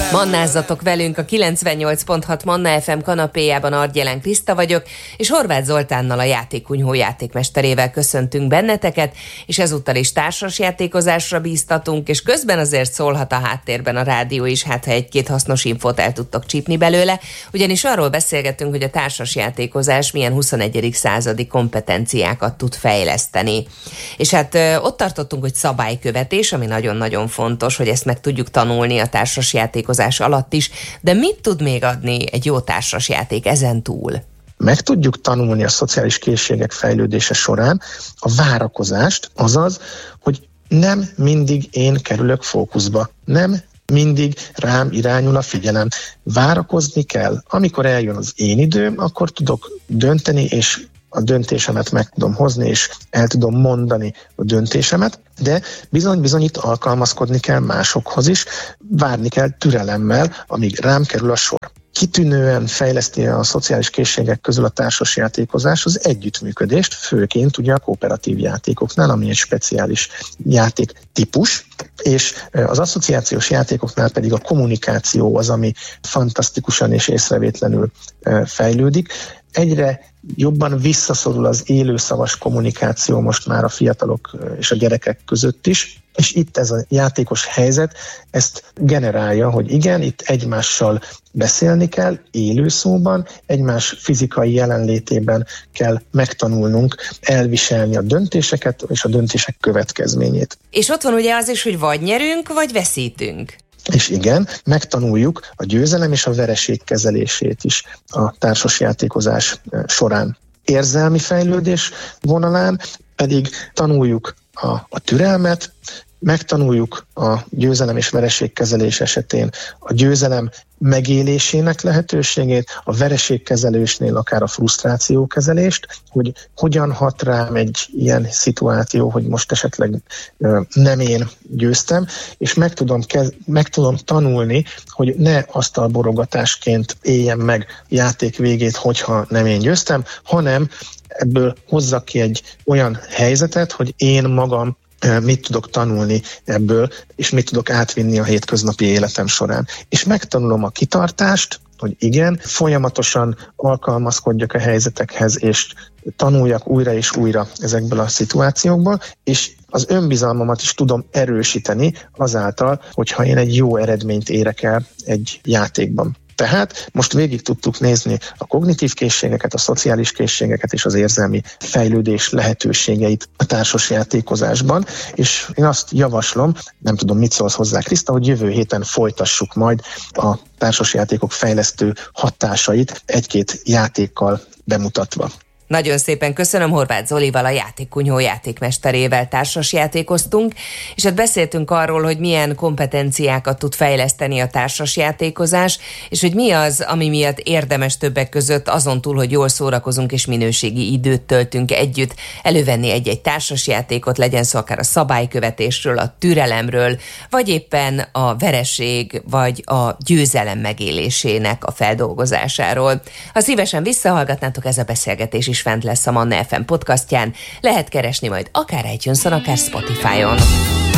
Mannázzatok velünk, a 98.6 Manna FM kanapéjában Argyelen Kriszta vagyok, és Horváth Zoltánnal, a Játékkunyhó játékmesterével köszöntünk benneteket, és ezúttal is társasjátékozásra bíztatunk, és közben azért szólhat a háttérben a rádió is, hát ha egy-két hasznos infót el tudtok csípni belőle, ugyanis arról beszélgetünk, hogy a társasjátékozás milyen 21. századi kompetenciákat tud fejleszteni. És hát ott tartottunk, hogy szabálykövetés, ami nagyon-nagyon fontos, hogy ezt meg tudjuk tanulni a társasjátékozás alatt is, de mit tud még adni egy jó társasjáték ezen túl? Meg tudjuk tanulni a szociális készségek fejlődése során a várakozást, azaz, hogy nem mindig én kerülök fókuszba, nem mindig rám irányul a figyelem. Várakozni kell. Amikor eljön az én időm, akkor tudok dönteni, és a döntésemet meg tudom hozni, és el tudom mondani a döntésemet, de bizony itt alkalmazkodni kell másokhoz is, várni kell türelemmel, amíg rám kerül a sor. Kitűnően fejleszti a szociális készségek közül a társasjátékozás az együttműködést, főként ugye a kooperatív játékoknál, ami egy speciális játéktípus, és az asszociációs játékoknál pedig a kommunikáció az, ami fantasztikusan és észrevétlenül fejlődik. Egyre jobban visszaszorul az élőszavas kommunikáció most már a fiatalok és a gyerekek között is, és itt ez a játékos helyzet ezt generálja, hogy igen, itt egymással beszélni kell, élőszóban, egymás fizikai jelenlétében kell megtanulnunk elviselni a döntéseket és a döntések következményét. És ott van ugye az is, hogy vagy nyerünk, vagy veszítünk. És igen, megtanuljuk a győzelem és a vereség kezelését is a társasjátékozás során. Érzelmi fejlődés vonalán pedig tanuljuk a türelmet, megtanuljuk a győzelem és vereségkezelés esetén a győzelem megélésének lehetőségét, a vereségkezelésnél akár a frusztrációkezelést, hogy hogyan hat rám egy ilyen szituáció, hogy most esetleg nem én győztem, és meg tudom tanulni, hogy ne asztalborogatásként éljem meg játék végét, hogyha nem én győztem, hanem ebből hozzak ki egy olyan helyzetet, hogy én magam mit tudok tanulni ebből, és mit tudok átvinni a hétköznapi életem során. És megtanulom a kitartást, hogy igen, folyamatosan alkalmazkodjak a helyzetekhez, és tanuljak újra és újra ezekből a szituációkból, és az önbizalmamat is tudom erősíteni azáltal, hogyha én egy jó eredményt érek el egy játékban. Tehát most végig tudtuk nézni a kognitív készségeket, a szociális készségeket és az érzelmi fejlődés lehetőségeit a társasjátékozásban, és én azt javaslom, nem tudom, mit szólsz hozzá, Kriszta, hogy jövő héten folytassuk majd a társasjátékok fejlesztő hatásait egy-két játékkal bemutatva. Nagyon szépen köszönöm, Horváth Zolival, a Játékkunyhó játékmesterével társasjátékoztunk, és hát beszéltünk arról, hogy milyen kompetenciákat tud fejleszteni a társasjátékozás, és hogy mi az, ami miatt érdemes többek között azon túl, hogy jól szórakozunk és minőségi időt töltünk együtt, elővenni egy-egy társasjátékot, legyen szó akár a szabálykövetésről, a türelemről, vagy éppen a vereség vagy a győzelem megélésének a feldolgozásáról. Ha szívesen visszahallgatnátok, ez a beszélgetés is fent lesz a Manna FM podcastján, lehet keresni majd akár iTunes-on, akár Spotify-on.